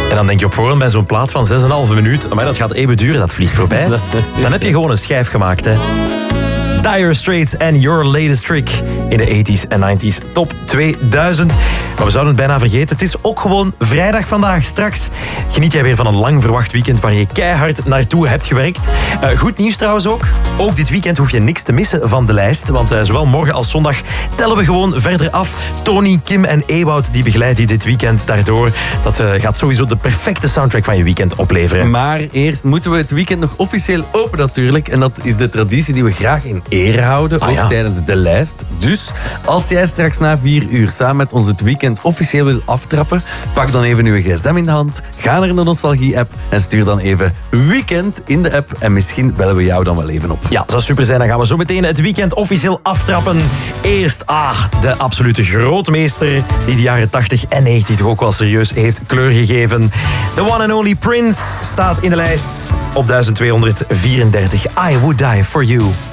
En dan denk je op voorhand bij zo'n plaat van 6,5 minuut, maar dat gaat even duren, dat vliegt voorbij. Dan heb je gewoon een schijf gemaakt, hè. Dire Straits en Your Latest Trick in de 80s en 90s top 2000. Maar we zouden het bijna vergeten. Het is ook gewoon vrijdag vandaag. Straks geniet jij weer van een lang verwacht weekend waar je keihard naartoe hebt gewerkt. Goed nieuws trouwens ook. Ook dit weekend hoef je niks te missen van de lijst. Want zowel morgen als zondag tellen we gewoon verder af. Tony, Kim en Ewout die begeleiden je dit weekend daardoor. Dat gaat sowieso de perfecte soundtrack van je weekend opleveren. Maar eerst moeten we het weekend nog officieel open natuurlijk. En dat is de traditie die we graag in ere houden. Ook tijdens de lijst. Dus als jij straks na 4 uur samen met ons het weekend officieel wil aftrappen, pak dan even uw gsm in de hand, ga naar de Nostalgie-app en stuur dan even weekend in de app en misschien bellen we jou dan wel even op. Ja, zou super zijn. Dan gaan we zo meteen het weekend officieel aftrappen. Eerst, de absolute grootmeester die de jaren 80 en 90 toch ook wel serieus heeft kleur gegeven. The one and only Prince staat in de lijst op 1234. I Would Die For You.